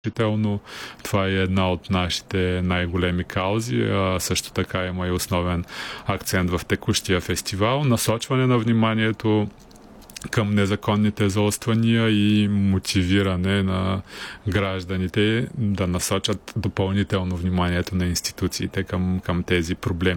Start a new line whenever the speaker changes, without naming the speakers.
Това е една от нашите най-големи каузи. Също така има и основен акцент в текущия фестивал. Насочване на вниманието към незаконните зауствания и мотивиране на гражданите да насочат допълнително вниманието на институциите към тези проблеми.